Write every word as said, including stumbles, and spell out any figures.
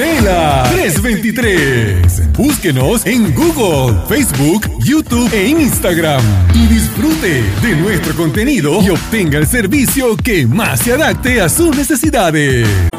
Cela trescientos veintitrés. Búsquenos en Google, Facebook, YouTube e Instagram y disfrute de nuestro contenido y obtenga el servicio que más se adapte a sus necesidades.